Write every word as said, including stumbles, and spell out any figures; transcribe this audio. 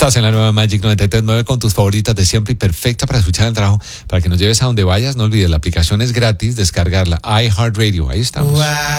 Estás en la nueva Magic noventa y tres punto nueve con tus favoritas de siempre y perfecta para escuchar el trabajo, para que nos lleves a donde vayas. No olvides, la aplicación es gratis, descargarla, iHeartRadio, ahí estamos. Wow.